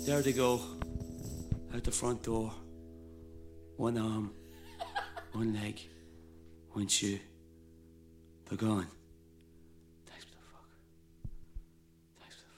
There they go, out the front door. One arm, one leg, one shoe. They're gone. Thanks for the fuck. Thanks for the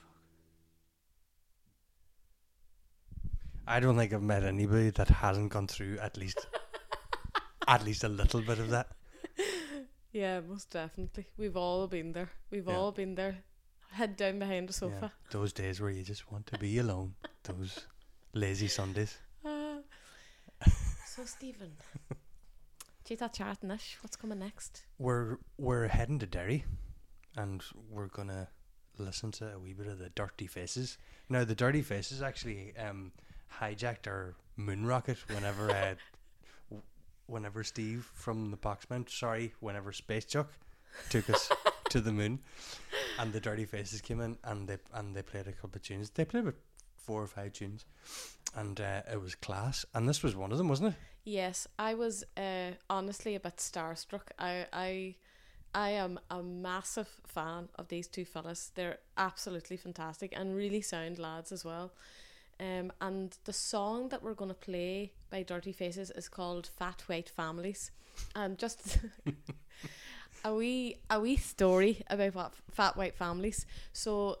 fuck. I don't think I've met anybody that hasn't gone through at least a little bit of that. Yeah, most definitely. We've all been there. We've Yeah. all been there. Head down behind the sofa. Yeah. Those days where you just want to be alone. Those lazy Sundays. So, Stephen, Jita Chartanish, what's coming next? We're heading to Derry, and we're gonna listen to a wee bit of the Dirty Faces. Now, the Dirty Faces actually hijacked our moon rocket whenever Steve from the Boxmen, whenever Space Chuck took us to the moon, and the Dirty Faces came in and they played a couple of tunes. They played about 4 or 5 tunes, and it was class. And this was one of them, wasn't it? Yes, I was honestly a bit starstruck. I am a massive fan of these two fellas. They're absolutely fantastic and really sound lads as well. And the song that we're going to play by Dirty Faces is called Fat White Families. And just a wee story about what Fat White Families. So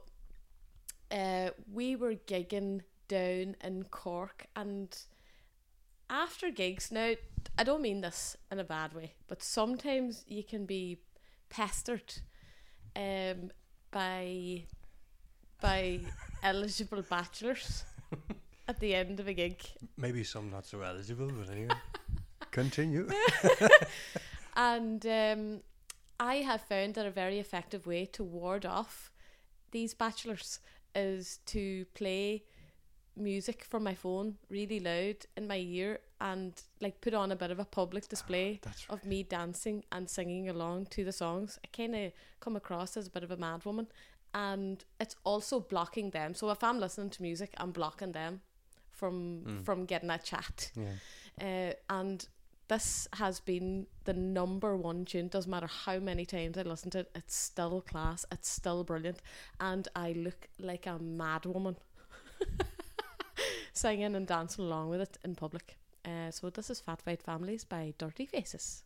we were gigging down in Cork, and after gigs, now I don't mean this in a bad way, but sometimes you can be pestered by eligible bachelors at the end of a gig. Maybe some not so eligible, but anyway. Continue. And I have found that a very effective way to ward off these bachelors is to play music from my phone really loud in my ear and like put on a bit of a public display of me dancing and singing along to the songs. I kind of come across as a bit of a mad woman, and it's also blocking them. So if I'm listening to music, I'm blocking them from getting a chat. Yeah. And this has been the number one tune. Doesn't matter how many times I listen to it, it's still class, it's still brilliant, and I look like a mad woman singing and dancing along with it in public. So this is Fat White Families by Dirty Faces.